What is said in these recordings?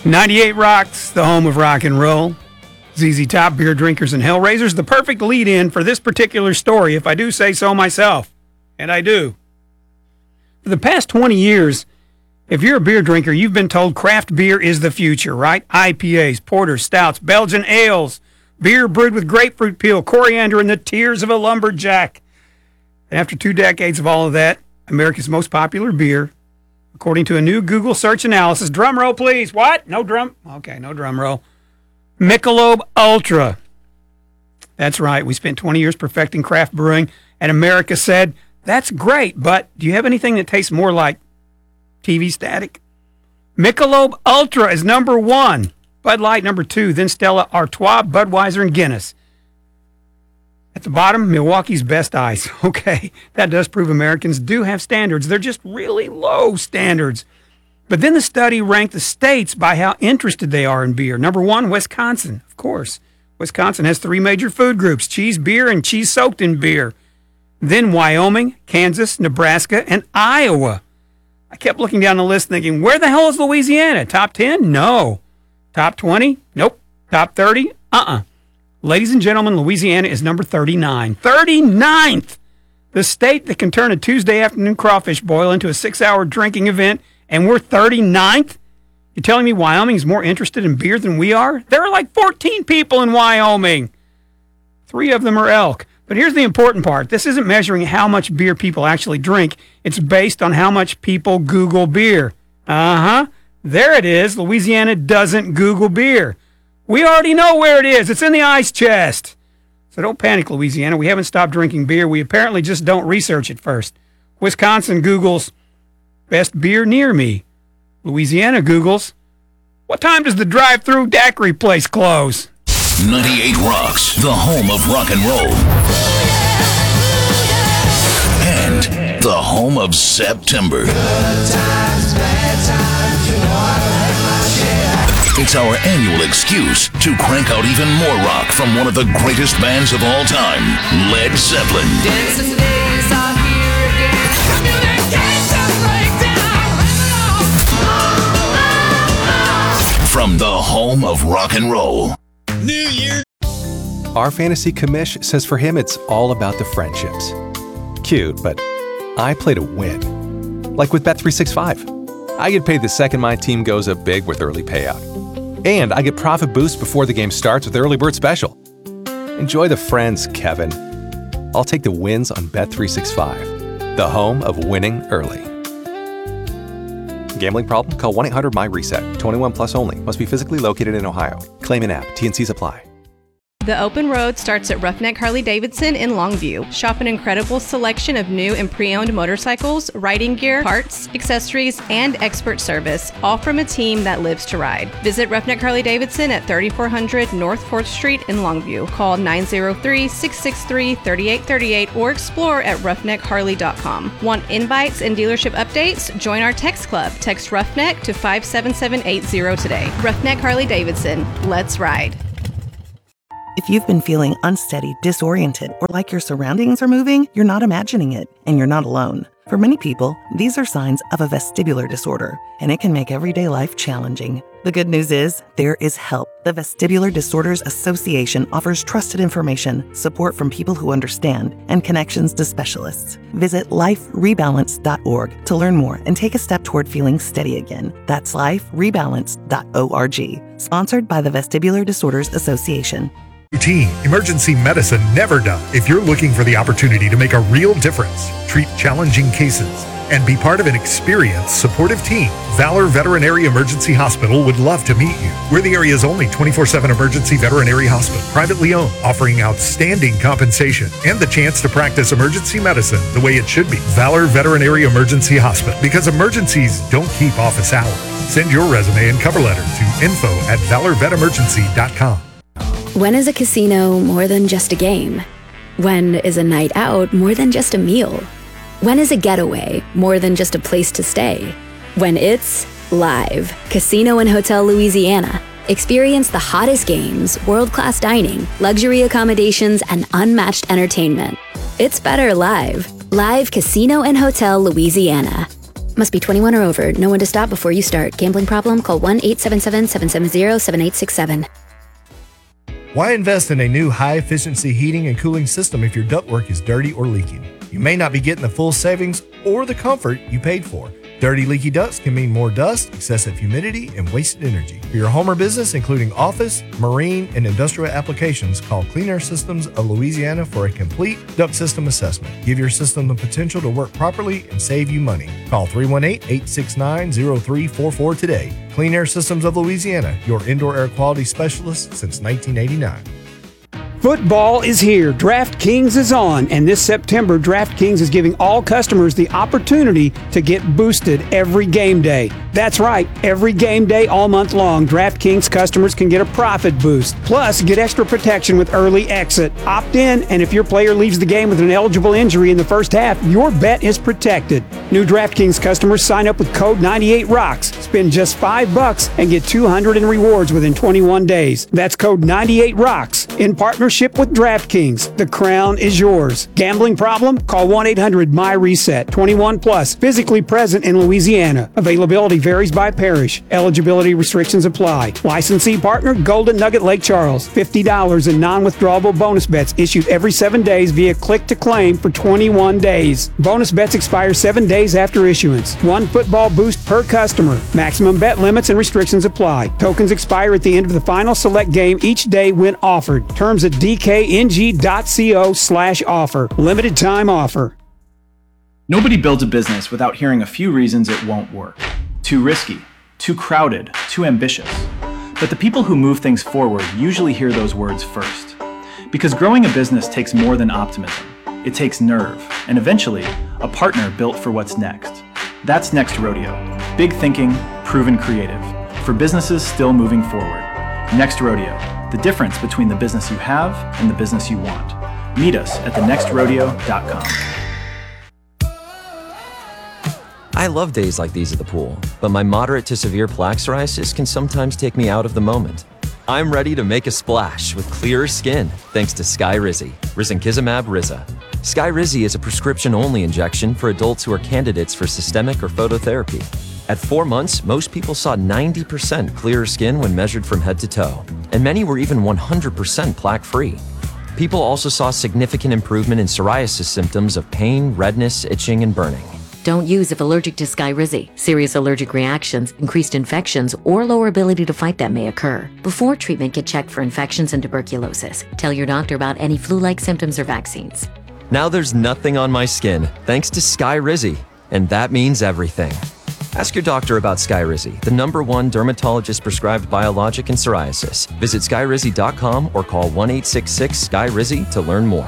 98 Rocks, the home of rock and roll. ZZ Top, Beer Drinkers, and Hellraisers, the perfect lead-in for this particular story, if I do say so myself. And I do. For the past 20 years, if you're a beer drinker, you've been told craft beer is the future, right? IPAs, porters, stouts, Belgian ales, beer brewed with grapefruit peel, coriander, and the tears of a lumberjack. And after 2 decades of all of that, America's most popular beer, according to a new Google search analysis, drum roll please, what? No drum? Okay, no drum roll. Michelob Ultra. That's right, we spent 20 years perfecting craft brewing, and America said, that's great, but do you have anything that tastes more like TV static? Michelob Ultra is number 1. Bud Light number 2, then Stella Artois, Budweiser, and Guinness. At the bottom, Milwaukee's Best Ice. Okay, that does prove Americans do have standards. They're just really low standards. But then the study ranked the states by how interested they are in beer. Number 1, Wisconsin, of course. Wisconsin has 3 major food groups, cheese, beer, and cheese soaked in beer. Then Wyoming, Kansas, Nebraska, and Iowa. I kept looking down the list thinking, where the hell is Louisiana? Top 10? No. Top 20? Nope. Top 30? Ladies and gentlemen, Louisiana is number 39. 39th! The state that can turn a Tuesday afternoon crawfish boil into a 6-hour drinking event, and we're 39th? You're telling me Wyoming is more interested in beer than we are? There are like 14 people in Wyoming. 3 of them are elk. But here's the important part. This isn't measuring how much beer people actually drink. It's based on how much people Google beer. There it is. Louisiana doesn't Google beer. We already know where it is. It's in the ice chest. So don't panic, Louisiana. We haven't stopped drinking beer. We apparently just don't research it first. Wisconsin Googles best beer near me. Louisiana Googles, what time does the drive-through daiquiri place close? 98 Rocks, the home of rock and roll. And the home of September. It's our annual excuse to crank out even more rock from one of the greatest bands of all time, Led Zeppelin. Dancing days are here again. From the home of rock and roll. New Year. Our fantasy commish says for him it's all about the friendships. Cute, but I play to win. Like with Bet365. I get paid the second my team goes up big with early payout. And I get profit boost before the game starts with Early Bird Special. Enjoy the friends, Kevin. I'll take the wins on Bet365, the home of winning early. Gambling problem? Call 1-800-MY-RESET. 21 plus only. Must be physically located in Ohio. Claim in app. T&Cs apply. The Open Road starts at Roughneck Harley-Davidson in Longview. Shop an incredible selection of new and pre-owned motorcycles, riding gear, parts, accessories, and expert service, all from a team that lives to ride. Visit Roughneck Harley-Davidson at 3400 North 4th Street in Longview. Call 903-663-3838 or explore at roughneckharley.com. Want invites and dealership updates? Join our text club. Text Roughneck to 57780 today. Roughneck Harley-Davidson. Let's ride. If you've been feeling unsteady, disoriented, or like your surroundings are moving, you're not imagining it, and you're not alone. For many people, these are signs of a vestibular disorder, and it can make everyday life challenging. The good news is, there is help. The Vestibular Disorders Association offers trusted information, support from people who understand, and connections to specialists. Visit liferebalance.org to learn more and take a step toward feeling steady again. That's liferebalance.org. Sponsored by the Vestibular Disorders Association. Routine emergency medicine never done. If you're looking for the opportunity to make a real difference, treat challenging cases, and be part of an experienced, supportive team, Valor Veterinary Emergency Hospital would love to meet you. We're the area's only 24/7 emergency veterinary hospital, privately owned, offering outstanding compensation and the chance to practice emergency medicine the way it should be. Valor Veterinary Emergency Hospital, because emergencies don't keep office hours. Send your resume and cover letter to info@valorvetemergency.com. When is a casino more than just a game? When is a night out more than just a meal? When is a getaway more than just a place to stay? When it's live. Casino and Hotel Louisiana. Experience the hottest games, world-class dining, luxury accommodations, and unmatched entertainment. It's better live. Live Casino and Hotel Louisiana. Must be 21 or over. Know when to stop before you start. Gambling problem? Call 1-877-770-7867. Why invest in a new high-efficiency heating and cooling system if your ductwork is dirty or leaking? You may not be getting the full savings or the comfort you paid for. Dirty, leaky ducts can mean more dust, excessive humidity, and wasted energy. For your home or business, including office, marine, and industrial applications, call Clean Air Systems of Louisiana for a complete duct system assessment. Give your system the potential to work properly and save you money. Call 318-869-0344 today. Clean Air Systems of Louisiana, your indoor air quality specialist since 1989. Football is here. DraftKings is on. And this September, DraftKings is giving all customers the opportunity to get boosted every game day. That's right. Every game day all month long, DraftKings customers can get a profit boost. Plus, get extra protection with early exit. Opt in, and if your player leaves the game with an eligible injury in the first half, your bet is protected. New DraftKings customers sign up with code 98ROCKS. Spend just $5 and get $200 in rewards within 21 days. That's code 98ROCKS in partnership with DraftKings. The crown is yours. Gambling problem? Call 1-800-MY-RESET. 21 plus. Physically present in Louisiana. Availability varies by parish. Eligibility restrictions apply. Licensee partner Golden Nugget Lake Charles. $50 in non-withdrawable bonus bets issued every 7 days via click to claim for 21 days. Bonus bets expire 7 days after issuance. 1 football boost per customer. Maximum bet limits and restrictions apply. Tokens expire at the end of the final select game each day when offered. Terms at dkng.co/offer. Limited time offer. Nobody builds a business without hearing a few reasons it won't work. Too risky, too crowded, too ambitious. But the people who move things forward usually hear those words first. Because growing a business takes more than optimism. It takes nerve, and eventually, a partner built for what's next. That's Next Rodeo. Big thinking, proven creative. For businesses still moving forward. Next Rodeo. The difference between the business you have and the business you want. Meet us at thenextrodeo.com. I love days like these at the pool, but my moderate to severe plaque psoriasis can sometimes take me out of the moment. I'm ready to make a splash with clearer skin thanks to Skyrizi, risankizumab Riza. Skyrizi is a prescription-only injection for adults who are candidates for systemic or phototherapy. At 4 months, most people saw 90% clearer skin when measured from head to toe, and many were even 100% plaque-free. People also saw significant improvement in psoriasis symptoms of pain, redness, itching, and burning. Don't use if allergic to Skyrizi. Serious allergic reactions, increased infections, or lower ability to fight that may occur. Before treatment, get checked for infections and tuberculosis. Tell your doctor about any flu-like symptoms or vaccines. Now there's nothing on my skin thanks to Skyrizi, and that means everything. Ask your doctor about Skyrizi, the #1 dermatologist-prescribed biologic in psoriasis. Visit skyrizi.com or call 1-866-SKY-RIZI to learn more.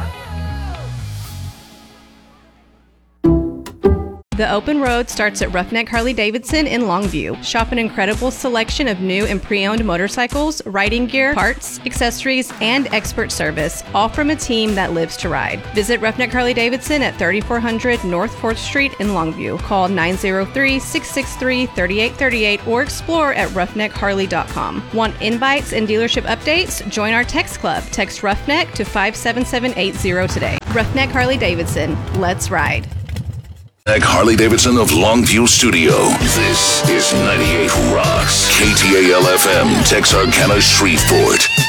The open road starts at Roughneck Harley-Davidson in Longview. Shop an incredible selection of new and pre-owned motorcycles, riding gear, parts, accessories, and expert service, all from a team that lives to ride. Visit Roughneck Harley-Davidson at 3400 North 4th Street in Longview. Call 903-663-3838 or explore at roughneckharley.com. Want invites and dealership updates? Join our text club. Text Roughneck to 57780 today. Roughneck Harley-Davidson. Let's ride. Harley-Davidson of Longview Studio. This is 98 Rocks. KTAL FM, Texarkana, Shreveport.